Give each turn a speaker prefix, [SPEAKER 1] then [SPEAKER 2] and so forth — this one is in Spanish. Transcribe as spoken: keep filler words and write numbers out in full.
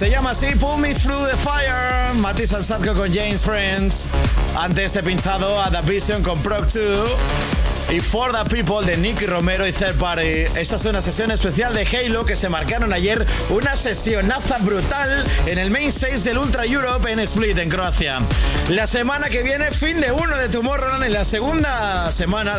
[SPEAKER 1] Se llama así, Pull Me Through the Fire. Matisse Alsatko con James Friends. Antes te he pinchado a The Vision con Prog dos. Y For the People de Nicky Romero y Third Party. Esta es una sesión especial de Halo que se marcaron ayer una sesionaza brutal en el main stage del Ultra Europe en Split, en Croacia. La semana que viene, fin de uno de Tomorrowland, en la segunda semana,